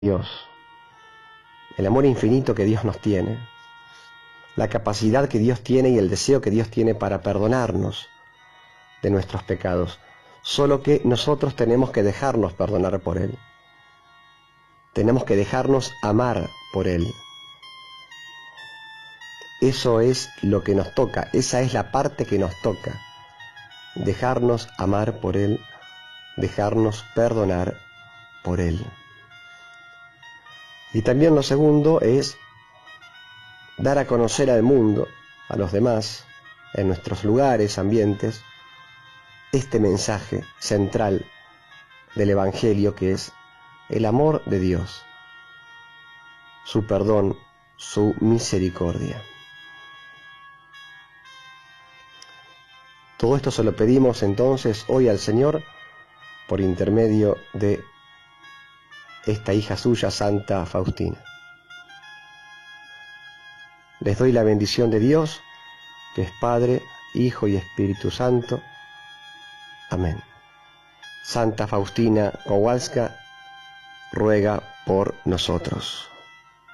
Dios, el amor infinito que Dios nos tiene, la capacidad que Dios tiene y el deseo que Dios tiene para perdonarnos de nuestros pecados, solo que nosotros tenemos que dejarnos perdonar por Él, tenemos que dejarnos amar por Él. Eso es lo que nos toca, esa es la parte que nos toca, dejarnos amar por Él, dejarnos perdonar por Él. Y también lo segundo es dar a conocer al mundo, a los demás, en nuestros lugares, ambientes, este mensaje central del Evangelio, que es el amor de Dios, su perdón, su misericordia. Todo esto se lo pedimos entonces hoy al Señor por intermedio de esta hija suya, Santa Faustina. Les doy la bendición de Dios, que es Padre, Hijo y Espíritu Santo. Amén. Santa Faustina Kowalska ruega por nosotros.